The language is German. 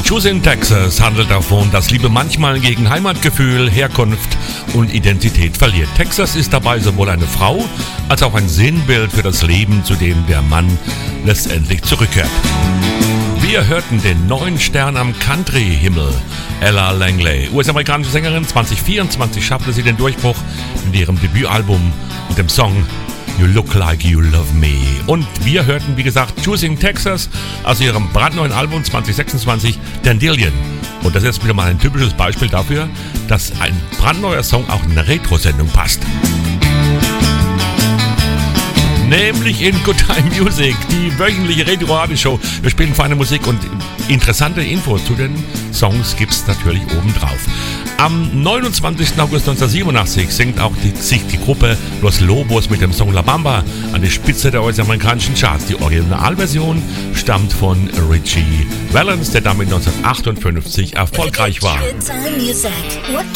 Choosing Texas handelt davon, dass Liebe manchmal gegen Heimatgefühl, Herkunft und Identität verliert. Texas ist dabei sowohl eine Frau als auch ein Sinnbild für das Leben, zu dem der Mann letztendlich zurückkehrt. Wir hörten den neuen Stern am Country-Himmel. Ella Langley, US-amerikanische Sängerin, 2024 schaffte sie den Durchbruch mit ihrem Debütalbum mit dem Song You Look Like You Love Me. Und wir hörten, wie gesagt, Choosing Texas aus ihrem brandneuen Album 2026, Dandelion. Und das ist wieder mal ein typisches Beispiel dafür, dass ein brandneuer Song auch in eine Retro-Sendung passt. Nämlich in Good Time Music, die wöchentliche Retro-Radio-Show. Wir spielen feine Musik und interessante Infos zu den Songs gibt's natürlich obendrauf. Am 29. August 1987 singt auch die Gruppe Los Lobos mit dem Song La Bamba an die Spitze der US-amerikanischen Charts. Die Originalversion stammt von Richie Valens, der damit 1958 erfolgreich war. Good Time Music. What